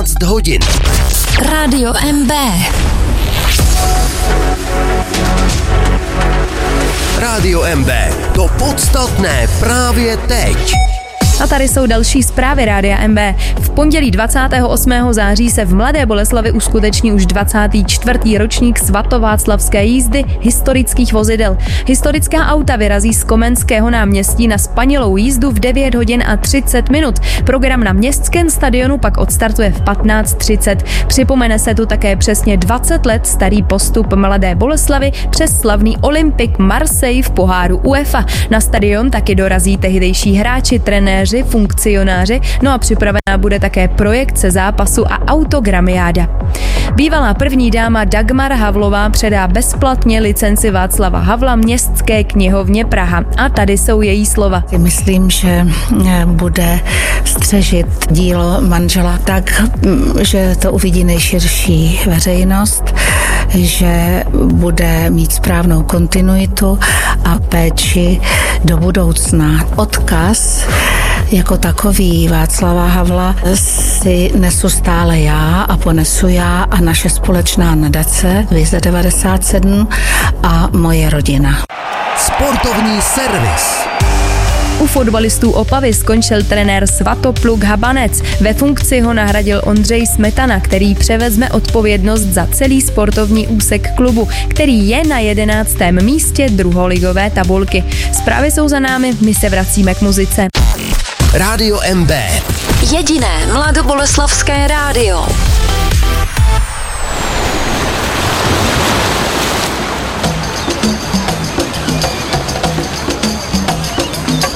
15 hodin. Rádio MB. Rádio MB. To podstatné právě teď. A tady jsou další zprávy Rádia MB. V pondělí 28. září se v Mladé Boleslavi uskuteční už 24. ročník svatováclavské jízdy historických vozidel. Historická auta vyrazí z Komenského náměstí na spanilou jízdu v 9 hodin a 30 minut. Program na městském stadionu pak odstartuje v 15:30. Připomene se tu také přesně 20 let starý postup Mladé Boleslavy přes slavný Olympik Marseille v poháru UEFA. Na stadion taky dorazí tehdejší hráči, trenéři, funkcionáři, no a připravená bude také projekce zápasu a autogramiáda. Bývalá první dáma Dagmar Havlová předá bezplatně licenci Václava Havla Městské knihovně Praha. A tady jsou její slova. Myslím, že bude střežit dílo manžela tak, že to uvidí nejširší veřejnost, že bude mít správnou kontinuitu a péči do budoucna. Odkaz jako takový Václava Havla si nesu stále já a ponesu já a naše společná nadace Vize 97 a moje rodina. Sportovní servis. U fotbalistů Opavy skončil trenér Svatopluk Habanec. Ve funkci ho nahradil Ondřej Smetana, který převezme odpovědnost za celý sportovní úsek klubu, který je na 11. místě druholigové tabulky. Zprávy jsou za námi, my se vracíme k muzice. Rádio MB. Jediné mladoboleslavské rádio.